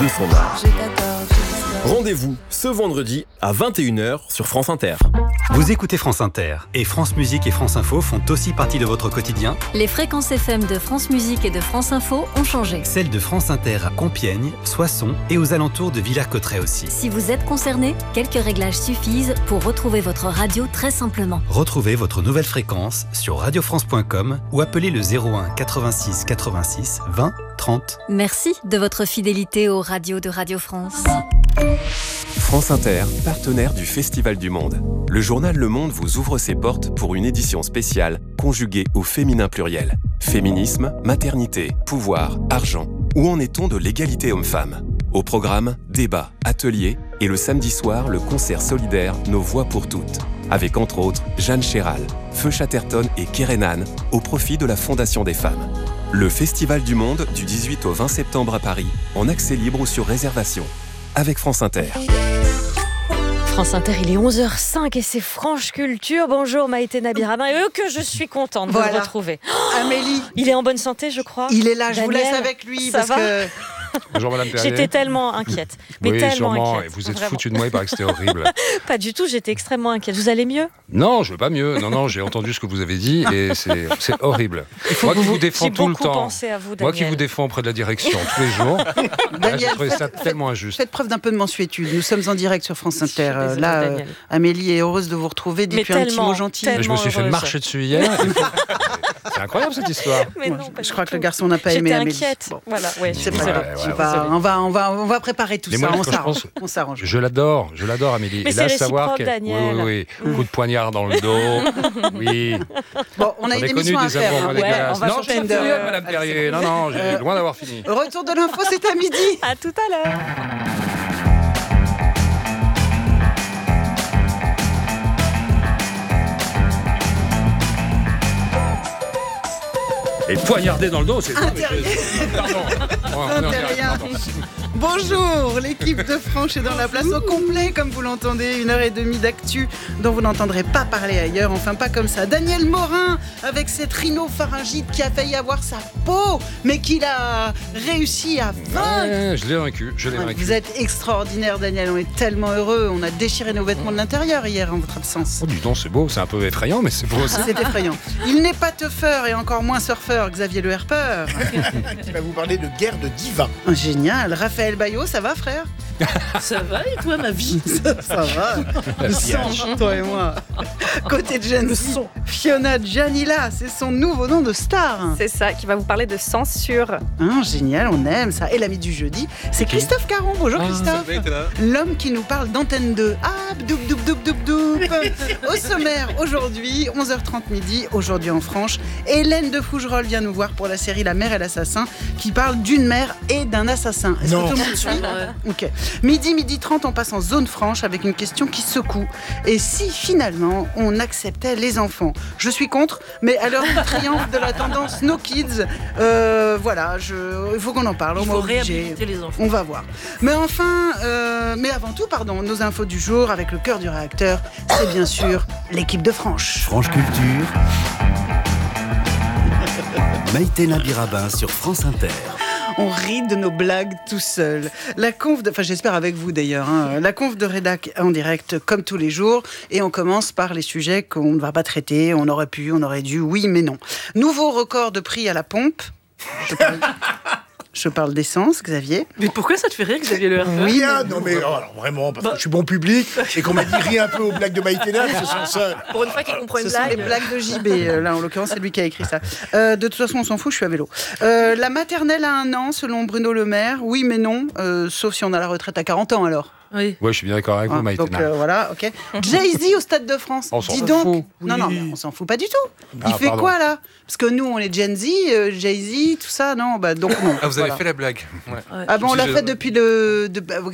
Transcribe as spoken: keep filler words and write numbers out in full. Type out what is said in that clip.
de son art. Rendez-vous ce vendredi à vingt et une heures sur France Inter. Vous écoutez France Inter et France Musique et France Info font aussi partie de votre quotidien. Les fréquences F M de France Musique et de France Info ont changé. Celles de France Inter à Compiègne, Soissons et aux alentours de Villers-Cotterêts aussi. Si vous êtes concerné, quelques réglages suffisent pour retrouver votre radio très simplement. Retrouvez votre nouvelle fréquence sur radio france point com ou appelez le zéro un quatre-vingt-six quatre-vingt-six vingt trente. Merci de votre fidélité aux radios de Radio France. France Inter, partenaire du Festival du Monde. Le journal Le Monde vous ouvre ses portes pour une édition spéciale conjuguée au féminin pluriel. Féminisme, maternité, pouvoir, argent. Où en est-on de l'égalité homme-femme ? Au programme, débats, ateliers et le samedi soir, le concert solidaire Nos Voix pour toutes. Avec entre autres Jeanne Chéral, Feu Chatterton et Kerenan au profit de la Fondation des femmes. Le Festival du Monde du dix-huit au vingt septembre à Paris, en accès libre ou sur réservation. Avec France Inter. France Inter, il est onze heures cinq et c'est Franche Culture. Bonjour Maïté Nabirama. Et eux que je suis contente de voilà. vous retrouver. Amélie. Il est en bonne santé, je crois. Il est là, je Daniel, vous laisse avec lui. Ça parce va que... Bonjour Madame Perrier. J'étais tellement inquiète. Mais oui, tellement sûrement. inquiète. Et vous êtes Vraiment. foutu de moi, il paraît que c'était horrible. Pas du tout, j'étais extrêmement inquiète. Vous allez mieux ? Non, je veux pas mieux. Non, non, j'ai entendu ce que vous avez dit et c'est, c'est horrible. Moi qui vous défends J'ai tout le beaucoup temps. pensé à vous, Moi qui Daniel. vous défends auprès de la direction tous les jours. Là, j'ai trouvé ça faites, tellement injuste. Faites preuve d'un peu de mensuétude. Nous sommes en direct sur France Inter. Je suis désolée, Là, euh, Daniel. Amélie est heureuse de vous retrouver. Dites-lui un petit mot gentil. tellement Mais je me suis fait heureuse. marcher dessus hier. C'est incroyable cette histoire. Mais Moi, non, je- pas je du crois que tout. le garçon n'a pas aimé J'étais Amélie. inquiète. Bon. Voilà, ouais, je suis C'est pas Ouais, désolée. grave. ouais, On ouais, va- désolée. on va, on va, on va préparer tout Mais ça. moi, On quand je s'arrange. pense- On s'arrange. Je l'adore, je l'adore Amélie. Mais et là, c'est savoir réciproque, qu'elle... Daniel. Oui, oui, oui. Coup de poignard dans le dos. Oui. Bon, on a J'en une ai connu émission à des faire. amours hein. Ouais, dégueulasses. on va Non, sur j'ai pas Tinder. fini, Madame Perrier. Non, non, j'ai loin d'avoir fini. Retour de l'info, c'est à midi. À tout à l'heure. Et poignarder dans le dos, c'est... Intérieur. Pardon. Oh, non, Intérieur. pardon. Bonjour, l'équipe de Franche est dans la place au complet, comme vous l'entendez, une heure et demie d'actu dont vous n'entendrez pas parler ailleurs, enfin pas comme ça. Daniel Morin, avec cette rhinopharyngite qui a failli avoir sa peau, mais qu'il a réussi à vaincre. Ouais, je l'ai vaincu, je l'ai vaincu. Vous êtes extraordinaire, Daniel, on est tellement heureux, on a déchiré nos vêtements de l'intérieur hier en votre absence. Oh, dis donc, c'est beau, c'est un peu effrayant, mais c'est beau aussi. C'est effrayant. Il n'est pas teufeur et encore moins surfeur, Xavier Le Herpeur. Il va vous parler de guerre de divas. Génial. Raphaël Baillot, ça va, frère? Ça va et toi, ma vie? Ça va. Le son, toi et moi. Côté de Gen Z, Fiona Gianilla, c'est son nouveau nom de star. C'est ça, qui va vous parler de censure. Hein, génial, on aime ça. Et l'ami du jeudi, c'est Christophe Caron. Bonjour Christophe. L'homme qui nous parle d'Antenne deux. Ah, bdoub, bdoub, bdoub, bdoub, bdoub. Au sommaire, aujourd'hui, onze heures trente midi, aujourd'hui en Franche, Hélène de Fougerolles vient nous voir pour la série La mère et l'assassin, qui parle d'une mère et d'un assassin. Est-ce Non. que tout le monde suit? Ok. Midi, midi trente, on passe en zone franche avec une question qui secoue. Et si finalement on acceptait les enfants? Je suis contre, mais à l'heure du triomphe de la tendance No Kids, euh, voilà, je... il faut qu'on en parle. Il on faut m'a obligé. réhabiliter les enfants. On va voir. Mais enfin, euh, mais avant tout, pardon, nos infos du jour avec le cœur du réacteur, c'est bien sûr l'équipe de Franche. Franche Culture. Maïté Nabirabin sur France Inter. On rit de nos blagues tout seul. La conf, de, enfin j'espère avec vous d'ailleurs, hein, la conf de rédac en direct comme tous les jours. Et on commence par les sujets qu'on ne va pas traiter. On aurait pu, on aurait dû, oui mais non. Nouveau record de prix à la pompe. Je parle, je parle d'essence, Xavier. Mais pourquoi ça te fait rire, Xavier Le Herpeur? Oui, Rien, non mais oh, alors vraiment, parce que je suis bon public et qu'on m'a dit rien un peu aux blagues de Maïtena, ce sont seuls. Pour une fois qu'il comprend une Ce sont les blague. blagues de J B, euh, là en l'occurrence c'est lui qui a écrit ça. Euh, de toute façon on s'en fout, je suis à vélo. Euh, la maternelle à un an selon Bruno Le Maire, oui mais non, euh, sauf si on a la retraite à quarante ans alors. Oui. Ouais, je suis bien d'accord avec vous, Ah, Maïtena. donc euh, voilà, ok. Jay-Z au Stade de France. On s'en Dis fout. donc. Oui. Non, non, mais on s'en fout pas du tout. Il Ah, fait pardon. quoi là? Parce que nous on est Gen Z, euh, Jay-Z, tout ça, non, bah donc non. Ah, vous avez Voilà. fait la blague. Ouais. Ah bon, on Si l'a je- fait depuis le. de- bah,